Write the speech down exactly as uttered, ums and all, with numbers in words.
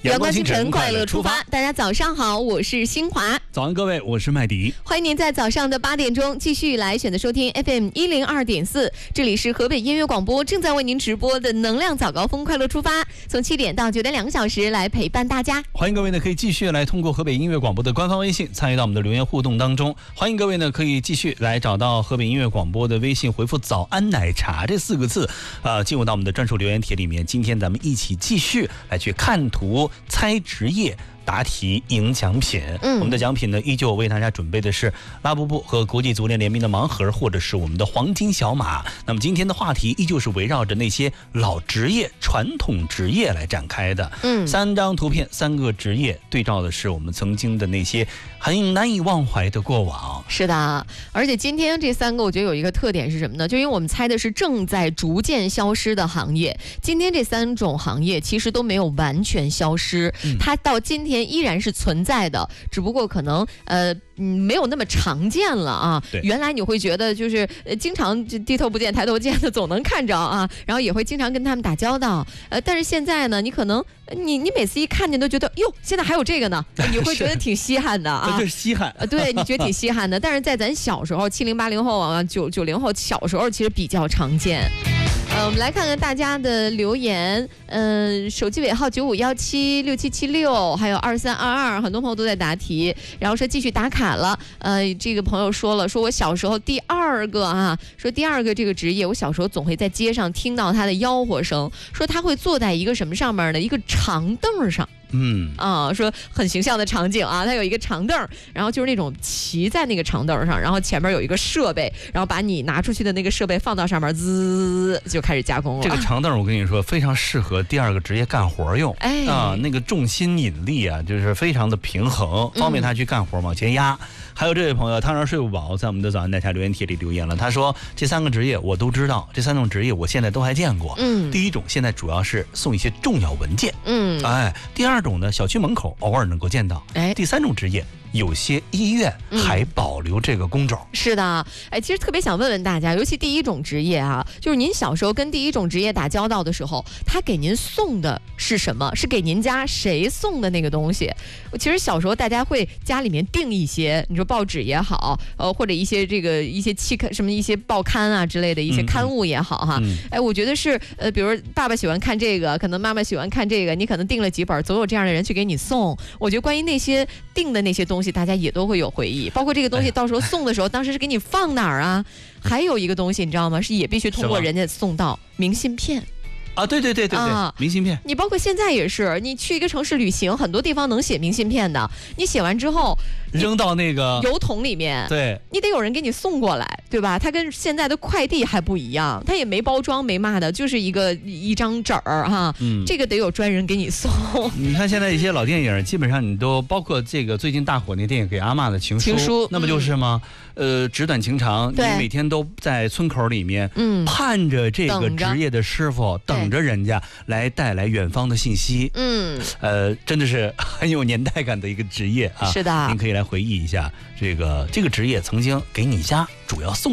阳光清晨，快乐出发。大家早上好，我是新华。 早安，各位，我是麦迪。 欢迎您在早上的八点钟继续来选择收听 F M 一零二点四，这里是河北音乐广播正在为您直播的能量早高峰快乐出发，从七点到九点两个小时来陪伴大家。 欢迎各位呢可以继续来通过河北音乐广播的官方微信参与到我们的留言互动当中。欢迎各位呢可以继续来找到河北音乐广播的微信，回复早安奶茶这四个字，呃，进入到我们的专属留言帖里面。今天咱们一起继续来去看图猜职业，答题赢奖品。嗯，我们的奖品呢依旧为大家准备的是拉布布和国际足联联名的盲盒，或者是我们的黄金小马。那么今天的话题依旧是围绕着那些老职业、传统职业来展开的。嗯，三张图片，三个职业，对照的是我们曾经的那些很难以忘怀的过往。 是的，而且今天这三个我觉得有一个特点是什么呢？就因为我们猜的是正在逐渐消失的行业，今天这三种行业其实都没有完全消失，嗯、它到今天依然是存在的，只不过可能呃嗯没有那么常见了啊。原来你会觉得就是呃经常低头不见抬头见的，总能看着啊，然后也会经常跟他们打交道。呃，但是现在呢，你可能你你每次一看见都觉得哟，现在还有这个呢，你会觉得挺稀罕的啊。 就是稀罕。 呃，对，你觉得挺稀罕的。但是在咱小时候，七零八零后啊，九九零后小时候其实比较常见。呃，我们来看看大家的留言。嗯、呃，手机尾号九五幺七六七七六，还有二三二二，很多朋友都在答题，然后说继续打卡了。呃，这个朋友说了，说我小时候第二个啊，说第二个这个职业，我小时候总会在街上听到他的吆喝声，说他会坐在一个什么上面呢？一个长凳上。嗯啊，说很形象的场景啊，他有一个长凳，然后就是那种骑在那个长凳上，然后前面有一个设备，然后把你拿出去的那个设备放到上面，滋就开始加工了。 这个长凳我跟你说非常适合第二个职业干活用，哎啊，那个重心引力啊，就是非常的平衡，方便他去干活往前压。嗯、还有这位朋友汤圆睡不饱，在我们的早安奶茶留言帖里留言了，他说这三个职业我都知道，这三种职业我现在都还见过。嗯，第一种现在主要是送一些重要文件。嗯，哎，第二种呢，小区门口偶尔能够见到。哎，第三种职业，有些医院还保留这个工种。 嗯、是的，哎，其实特别想问问大家，尤其第一种职业啊，就是您小时候跟第一种职业打交道的时候，他给您送的是什么？是给您家谁送的那个东西？其实小时候大家会家里面订一些，你说报纸也好，呃，或者一些这个一些期刊什么一些报刊啊之类的一些刊物也好哈。嗯、哎，我觉得是呃，比如爸爸喜欢看这个，可能妈妈喜欢看这个，你可能订了几本，总有这样的人去给你送。我觉得关于那些订的那些东西，大家也都会有回忆，包括这个东西到时候送的时候，当时是给你放哪儿啊？还有一个东西你知道吗？是也必须通过人家送到明信片。 啊，对对对对对、啊，明信片。 你包括现在也是，你去一个城市旅行，很多地方能写明信片的，你写完之后扔到那个邮筒里面， 对， 你得有人给你送过来，对吧？它跟现在的快递还不一样，它也没包装没嘛的，就是一个一张纸儿哈，嗯，这个得有专人给你送。 你看现在一些老电影，基本上你都包括这个最近大火那电影《给阿嬷的情书》，情书那不就是吗？嗯、呃，纸短情长，你每天都在村口里面，嗯，盼着这个职业的师傅，等着人家来带来远方的信息，嗯，呃，真的是很有年代感的一个职业啊。 是的， 您可以来回忆一下这个这个职业曾经给你家主要送